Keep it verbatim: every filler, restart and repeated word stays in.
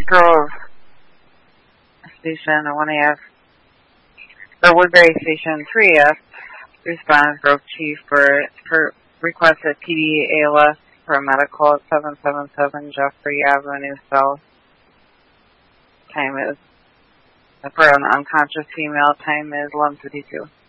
Grove Station, one A F, or Woodbury Station, three A F, responds Grove Chief for, for requested P D A L S for a medical at seven seven seven Jeffrey Avenue South. Time is, for an unconscious female, time is eleven fifty-two.